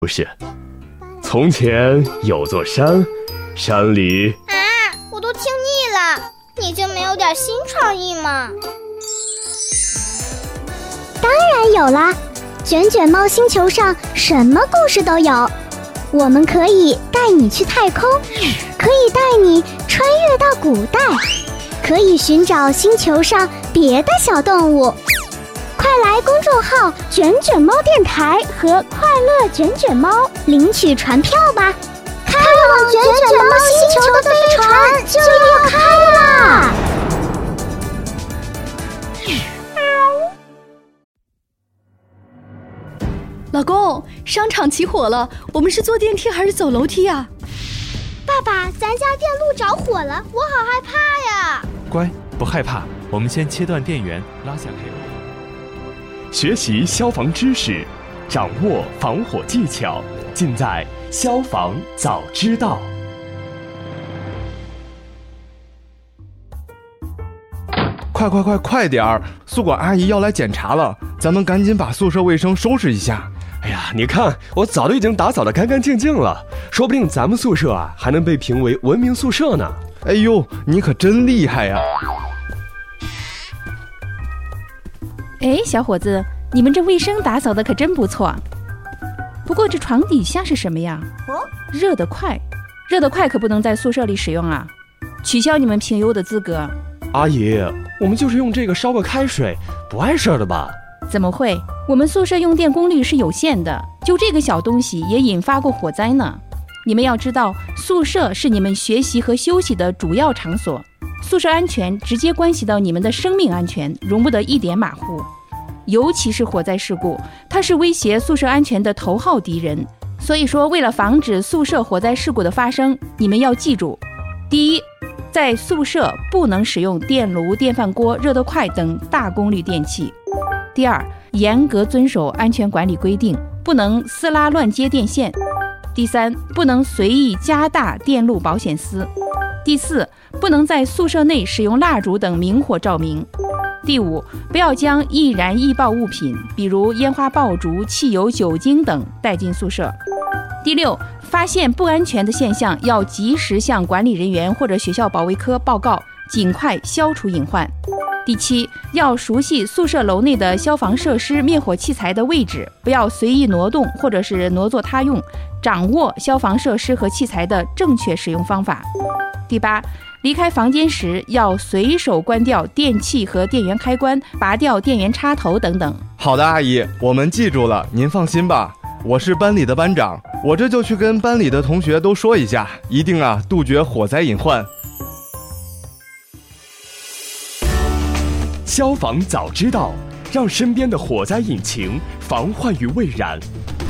不是，从前有座山，山里…… 我都听腻了，你就没有点新创意吗？ 当然有啦，卷卷猫星球上什么故事都有。我们可以带你去太空，可以带你穿越到古代，可以寻找星球上别的小动物。快来公众号卷卷猫电台和快乐卷卷猫领取船票吧，开往卷卷猫星球的飞船就要开啦！ 老公，商场起火了，我们是坐电梯还是走楼梯啊？ 爸爸，咱家电路着火了，我好害怕呀！ 乖，不害怕，我们先切断电源，拉下 cable。 学习消防知识，掌握防火技巧，尽在消防早知道。 快点儿！宿管阿姨要来检查了，咱们赶紧把宿舍卫生收拾一下。 哎呀，你看，我早就已经打扫得干干净净了，说不定咱们宿舍还能被评为文明宿舍呢。 哎呦，你可真厉害呀！ 哎，小伙子，你们这卫生打扫的可真不错。不过这床底下是什么呀？热得快可不能在宿舍里使用啊，取消你们评优的资格。 阿姨，我们就是用这个烧个开水，不碍事的吧？ 怎么会？我们宿舍用电功率是有限的，就这个小东西也引发过火灾呢。你们要知道，宿舍是你们学习和休息的主要场所，宿舍安全直接关系到你们的生命安全，容不得一点马虎。尤其是火灾事故，它是威胁宿舍安全的头号敌人。所以说，为了防止宿舍火灾事故的发生，你们要记住：第一，在宿舍不能使用电炉、电饭锅、热得快等大功率电器；第二，严格遵守安全管理规定，不能撕拉乱接电线；第三，不能随意加大电路保险丝；第四，不能在宿舍内使用蜡烛等明火照明；第五，不要将易燃易爆物品，比如烟花爆竹、汽油、酒精等带进宿舍；第六，发现不安全的现象要及时向管理人员或者学校保卫科报告，尽快消除隐患；第七，要熟悉宿舍楼内的消防设施、灭火器材的位置，不要随意挪动或者是挪作他用，掌握消防设施和器材的正确使用方法；第八，离开房间时要随手关掉电器和电源开关，拔掉电源插头等等。 好的，阿姨，我们记住了，您放心吧。我是班里的班长，我这就去跟班里的同学都说一下，一定杜绝火灾隐患。 消防早知道，让身边的火灾引擎防患于未然。